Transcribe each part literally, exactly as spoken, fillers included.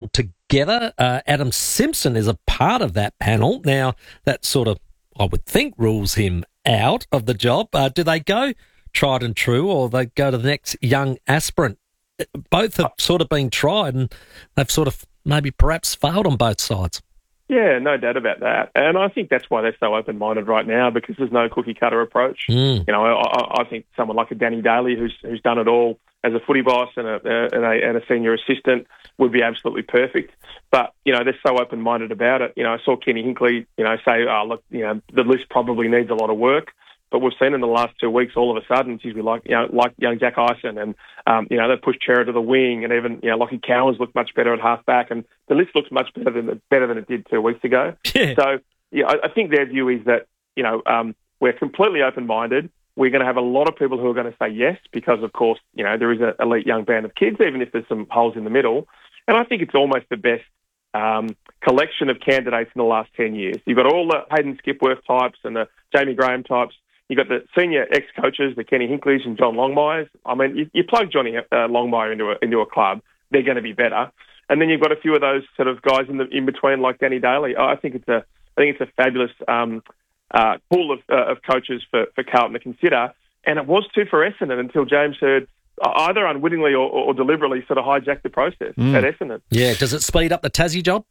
together. Uh, Adam Simpson is a part of that panel. Now, that sort of, I would think, rules him out of the job. Uh, do they go tried and true, or they go to the next young aspirant? Both have sort of been tried, and they've sort of maybe perhaps failed on both sides. Yeah, no doubt about that. And I think that's why they're so open-minded right now, because there's no cookie-cutter approach. Mm. You know, I, I think someone like a Danny Daly, who's who's done it all as a footy boss and a, and a, and a senior assistant, would be absolutely perfect. But, you know, they're so open-minded about it. You know, I saw Kenny Hinkley, you know, say, oh, look, you know, the list probably needs a lot of work. But we've seen in the last two weeks, all of a sudden, geez, we like, you know, like young Jack Ison, and um, you know, they pushed Chera to the wing, and even, you know, Lockie Cowans looked much better at half-back, and the list looks much better than better than it did two weeks ago. Yeah. So, yeah, I, I think their view is that, you know, um, we're completely open-minded. We're going to have a lot of people who are going to say yes, because, of course, you know, there is an elite young band of kids, even if there's some holes in the middle. And I think it's almost the best um, collection of candidates in the last ten years. You've got all the Hayden Skipworth types and the Jamie Graham types. You've got the senior ex-coaches, the Kenny Hinkleys and John Longmires. I mean, you, you plug Johnny uh, Longmire into a, into a club, they're going to be better. And then you've got a few of those sort of guys in the in between, like Danny Daly. I think it's a I think it's a fabulous um, uh, pool of, uh, of coaches for, for Carlton to consider. And it was too for Essendon until James Hird either unwittingly or, or deliberately sort of hijacked the process mm. at Essendon. Yeah, does it speed up the Tassie job?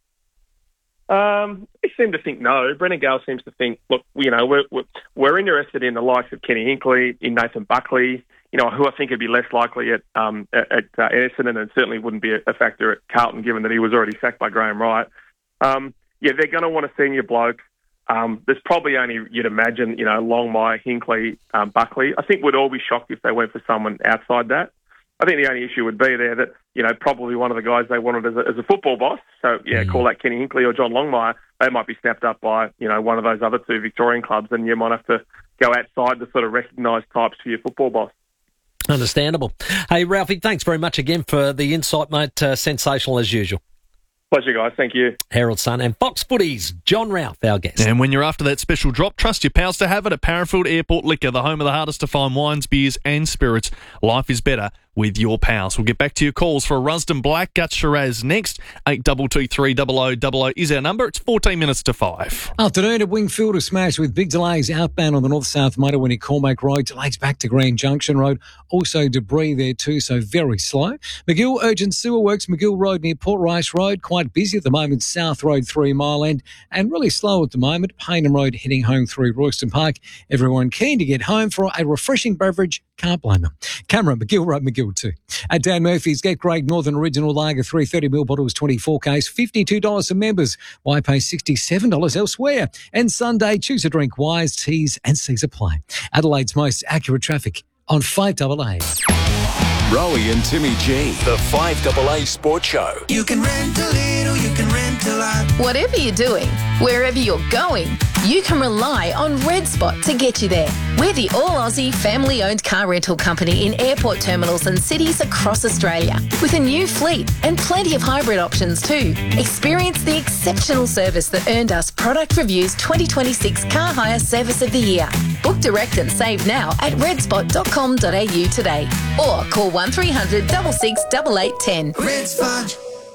Um, they seem to think no. Brendan Gale seems to think, look, you know, we're, we're we're interested in the likes of Kenny Hinkley, in Nathan Buckley, you know, who I think would be less likely at um at, at uh, Essendon, and certainly wouldn't be a, a factor at Carlton, given that he was already sacked by Graham Wright. Um, yeah, they're going to want a senior bloke. Um, there's probably only, you'd imagine, you know, Longmire, Hinkley, um, Buckley. I think we'd all be shocked if they went for someone outside that. I think the only issue would be there that, you know, probably one of the guys they wanted as a, as a football boss, so, yeah, mm. call that Kenny Hinkley or John Longmire, they might be snapped up by, you know, one of those other two Victorian clubs, and you might have to go outside the sort of recognised types for your football boss. Understandable. Hey, Ralphie, thanks very much again for the insight, mate. Uh, sensational as usual. Pleasure, guys. Thank you. Herald Sun and Fox Footies, John Ralph, our guest. And when you're after that special drop, trust your pals to have it at Parafield Airport Liquor, the home of the hardest to find wines, beers and spirits. Life is better with your pals. We'll get back to your calls for a Rusden Black Gut Shiraz next. eight two two three double oh double oh is our number. It's fourteen minutes to five. Afternoon at Wingfield, a smash with big delays outbound on the north-south motorway near Cormac Road. Delays back to Grand Junction Road. Also debris there too, so very slow. McGill Urgent Sewer Works, McGill Road near Port Rice Road. Quite busy at the moment, South Road three Mile End. And really slow at the moment, Paynham Road heading home through Royston Park. Everyone keen to get home for a refreshing beverage. Can't blame them. Cameron, McGill Road, McGill too. At Dan Murphy's, get Great Northern Original Lager, three thirty mil bottles, twenty-four Ks, fifty-two dollars for members. Why pay sixty-seven dollars elsewhere? And Sunday, choose a drink, Wise, Teas and Caesar Play. Adelaide's most accurate traffic on five A A. Rowie and Timmy G, the five A A Sports Show. You can rent a little, you can rent a lot. Whatever you're doing, wherever you're going, you can rely on Red Spot to get you there. We're the all-Aussie, family-owned car rental company in airport terminals and cities across Australia, with a new fleet and plenty of hybrid options too. Experience the exceptional service that earned us Product Review's twenty twenty-six Car Hire Service of the Year. Book direct and save now at red spot dot com dot a u today, or call one three hundred, six six eight eight one zero. Red Spot.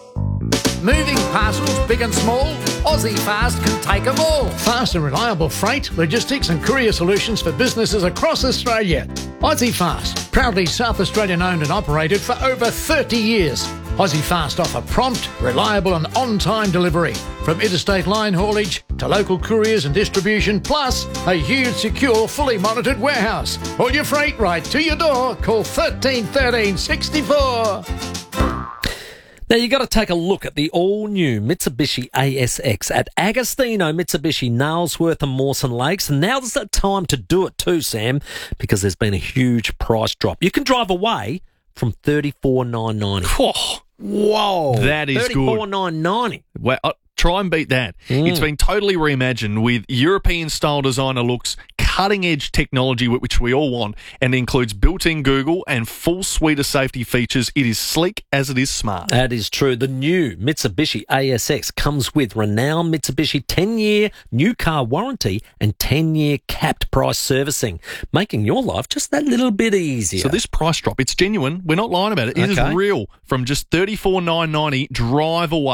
Moving parcels, big and small, Aussie Fast can take them all. Fast and reliable freight, logistics and courier solutions for businesses across Australia. Aussie Fast, proudly South Australian owned and operated for over thirty years. Aussie Fast offer prompt, reliable and on-time delivery, from interstate line haulage to local couriers and distribution, plus a huge, secure, fully monitored warehouse. All your freight right to your door. Call thirteen thirteen sixty-four. Now, you've got to take a look at the all-new Mitsubishi A S X at Agostino Mitsubishi, Nailsworth and Mawson Lakes. And now's the time to do it too, Sam, because there's been a huge price drop. You can drive away from thirty-four thousand nine hundred dollars. Whoa. That is good. thirty-four thousand nine hundred ninety dollars. Well, uh, try and beat that. Mm. It's been totally reimagined with European-style designer looks, cutting-edge technology, which we all want, and includes built-in Google and full suite of safety features. It is sleek as it is smart. That is true. The new Mitsubishi A S X comes with renowned Mitsubishi ten-year new car warranty and ten-year capped price servicing, making your life just that little bit easier. So this price drop, it's genuine. We're not lying about it. It okay. is real. From just thirty-four thousand nine hundred ninety, drive away.